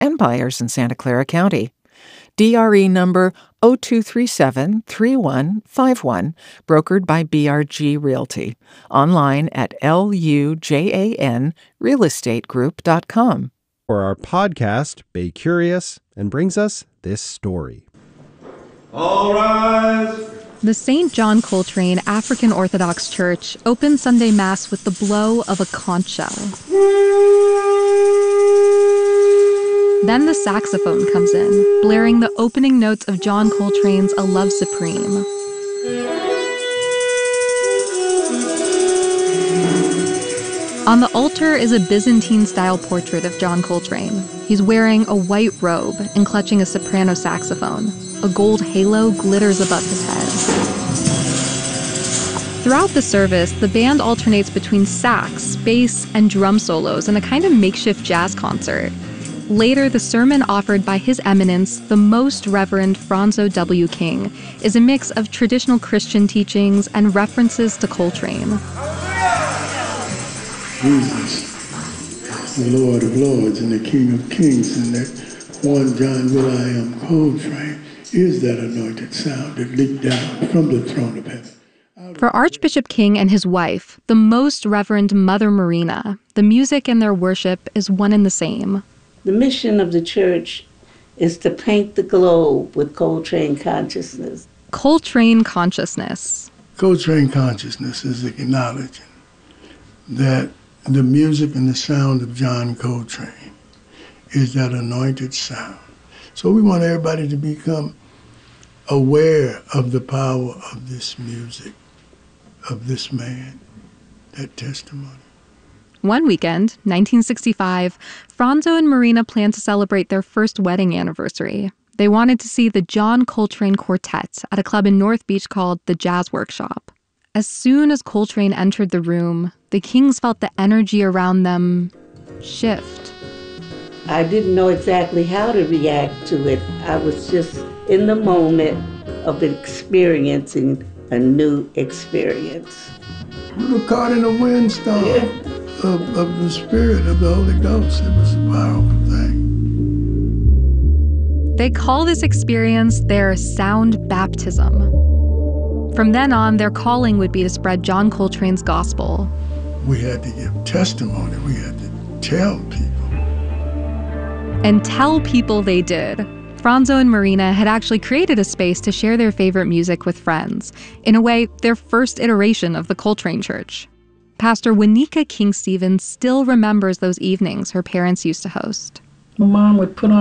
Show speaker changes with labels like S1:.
S1: and buyers in Santa Clara County. DRE number 0237-3151, brokered by BRG Realty. Online at lujanrealestategroup.com.
S2: For our podcast, Bay Curious, and brings us this story.
S3: All rise.
S4: The St. John Coltrane African Orthodox Church opened Sunday Mass with the blow of a conch shell. Then the saxophone comes in, blaring the opening notes of John Coltrane's A Love Supreme. On the altar is a Byzantine-style portrait of John Coltrane. He's wearing a white robe and clutching a soprano saxophone. A gold halo glitters above his head. Throughout the service, the band alternates between sax, bass, and drum solos in a kind of makeshift jazz concert. Later, the sermon offered by His Eminence, the Most Reverend Phronzo W. King, is a mix of traditional Christian teachings and references to Coltrane.
S5: Jesus is the Lord of Lords and the King of Kings, and that one John Will.I.Am Coltrane is that anointed sound that leaped down from the throne of heaven.
S4: For Archbishop King and his wife, the Most Reverend Mother Marina, the music in their worship is one and the same.
S6: The mission of the church is to paint the globe with Coltrane consciousness.
S4: Coltrane consciousness.
S5: Coltrane consciousness is acknowledging that the music and the sound of John Coltrane is that anointed sound. So we want everybody to become aware of the power of this music, of this man, that testimony.
S4: One weekend, 1965, Phronzo and Marina planned to celebrate their first wedding anniversary. They wanted to see the John Coltrane Quartet at a club in North Beach called the Jazz Workshop. As soon as Coltrane entered the room, the Kings felt the energy around them shift.
S6: I didn't know exactly how to react to it. I was just in the moment of experiencing a new experience.
S5: We were caught in a windstorm of the Spirit of the Holy Ghost. It was a powerful thing.
S4: They call this experience their sound baptism. From then on, their calling would be to spread John Coltrane's gospel.
S5: We had to give testimony. We had to tell people.
S4: And tell people they did. Phronzo and Marina had actually created a space to share their favorite music with friends. In a way, their first iteration of the Coltrane Church. Pastor Winika King Stevens still remembers those evenings her parents used to host.
S7: My mom would put on